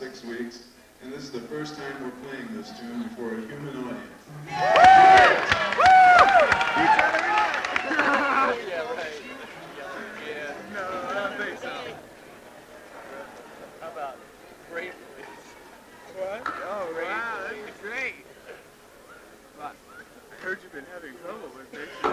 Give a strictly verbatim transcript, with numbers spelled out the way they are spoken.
six weeks, and this is the first time we're playing this tune before a human audience. Yeah, right. Yeah, no, I don't think so. How about Great Please? What? Oh, wow, that's great. But I heard you've been having trouble with this.